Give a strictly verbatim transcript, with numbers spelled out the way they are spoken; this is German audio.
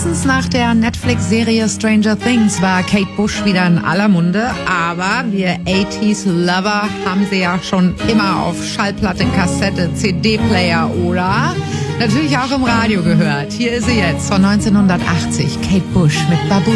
Spätestens nach der Netflix-Serie Stranger Things war Kate Bush wieder in aller Munde, aber wir achtziger-Lover haben sie ja schon immer auf Schallplatte, Kassette, C D-Player oder natürlich auch im Radio gehört. Hier ist sie jetzt von neunzehnhundertachtzig, Kate Bush mit Babu.